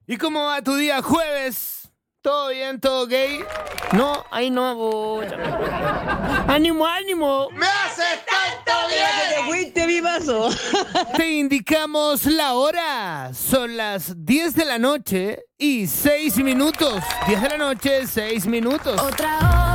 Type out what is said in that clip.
¿Y cómo va tu día jueves? ¿Todo bien? ¿Todo gay? No, ahí no voy. ¡Ánimo, ánimo! ¡Me haces tanto bien! ¡Te fuiste, mi paso! Te indicamos la hora. Son las 10 de la noche y 6 minutos. 10 de la noche, 6 minutos. Otra hora.